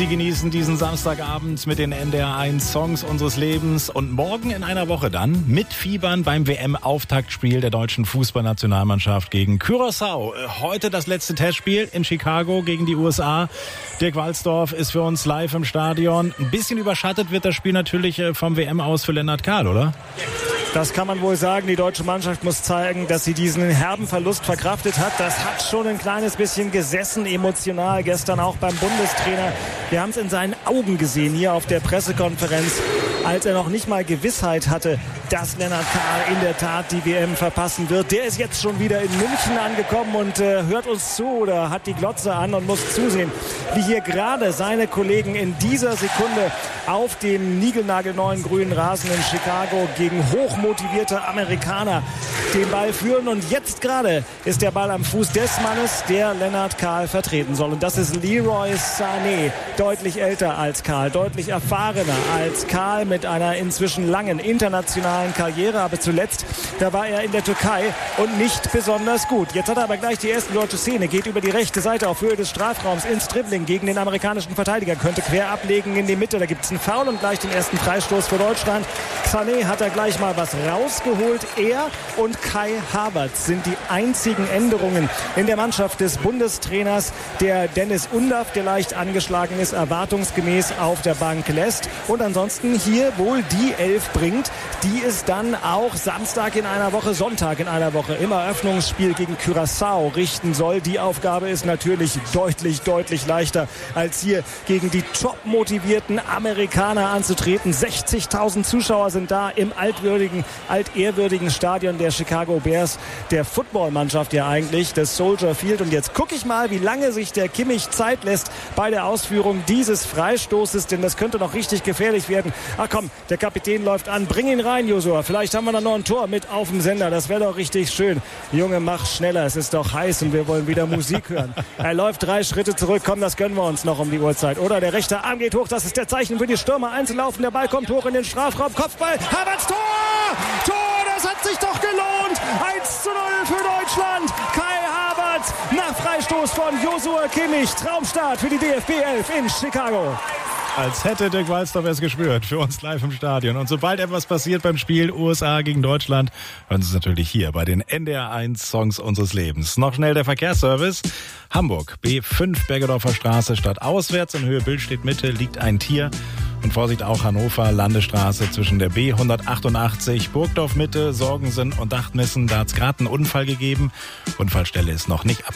Sie genießen diesen Samstagabend mit den NDR1 Songs unseres Lebens und morgen in einer Woche dann mitfiebern beim WM-Auftaktspiel der deutschen Fußballnationalmannschaft gegen Curaçao. Heute das letzte Testspiel in Chicago gegen die USA. Dirk Walzdorf ist für uns live im Stadion. Ein bisschen überschattet wird das Spiel natürlich vom WM-Aus für Lennart Kahl, oder? Das kann man wohl sagen. Die deutsche Mannschaft muss zeigen, dass sie diesen herben Verlust verkraftet hat. Das hat schon ein kleines bisschen gesessen, emotional, gestern auch beim Bundestrainer. Wir haben es in seinen Augen gesehen hier auf der Pressekonferenz, als er noch nicht mal Gewissheit hatte, dass Lennart Kahl in der Tat die WM verpassen wird. Der ist jetzt schon wieder in München angekommen und hört uns zu oder hat die Glotze an und muss zusehen, wie hier gerade seine Kollegen in dieser Sekunde auf dem niegelnagelneuen grünen Rasen in Chicago gegen hochmotivierte Amerikaner den Ball führen. Und jetzt gerade ist der Ball am Fuß des Mannes, der Lennart Kahl vertreten soll. Und das ist Leroy Sané, deutlich älter als Kahl, deutlich erfahrener als Kahl, mit einer inzwischen langen internationalen Karriere. Aber zuletzt, da war er in der Türkei und nicht besonders gut. Jetzt hat er aber gleich die erste deutsche Szene, geht über die rechte Seite auf Höhe des Strafraums ins Dribbling gegen den amerikanischen Verteidiger, könnte quer ablegen in die Mitte. Da gibt es einen Foul und gleich den ersten Freistoß für Deutschland. Sané hat da gleich mal was rausgeholt. Er und Kai Havertz sind die einzigen Änderungen in der Mannschaft des Bundestrainers, der Dennis Undaff, der leicht angeschlagen ist, erwartungsgemäß auf der Bank lässt. Und ansonsten hier wohl die Elf bringt, die es dann auch Samstag in einer Woche, Sonntag in einer Woche im Eröffnungsspiel gegen Curaçao richten soll. Die Aufgabe ist natürlich deutlich leichter, als hier gegen die top motivierten Amerikaner anzutreten. 60.000 Zuschauer sind da im altehrwürdigen Stadion der Chicago Bears, der Footballmannschaft ja eigentlich, des Soldier Field. Und jetzt gucke ich mal, wie lange sich der Kimmich Zeit lässt bei der Ausführung dieses Freistoßes, denn das könnte noch richtig gefährlich werden. Ach komm, der Kapitän läuft an, bring ihn rein, Josua. Vielleicht haben wir dann noch ein Tor mit auf dem Sender, das wäre doch richtig schön. Junge, mach schneller, es ist doch heiß und wir wollen wieder Musik hören. Er läuft 3 Schritte zurück, komm, das gönnen wir uns noch um die Uhrzeit. Oder der rechte Arm geht hoch, das ist der Zeichen für die Stürmer einzulaufen. Der Ball kommt hoch in den Strafraum, Kopfball, Havertz, Tor! Tor, das hat sich doch gelohnt! 1:0 für Deutschland. Kai Havertz nach Freistoß von Joshua Kimmich. Traumstart für die DFB 11 in Chicago. Als hätte Dirk Walzdorf es gespürt, für uns live im Stadion. Und sobald etwas passiert beim Spiel USA gegen Deutschland, hören Sie es natürlich hier bei den NDR1 Songs unseres Lebens. Noch schnell der Verkehrsservice. Hamburg, B5 Bergedorfer Straße statt auswärts. In Höhe Billstedt Mitte liegt ein Tier. Und Vorsicht auch Hannover, Landesstraße zwischen der B188, Burgdorf Mitte, Sorgensen und Dachtmissen. Da hat es gerade einen Unfall gegeben. Unfallstelle ist noch nicht ab.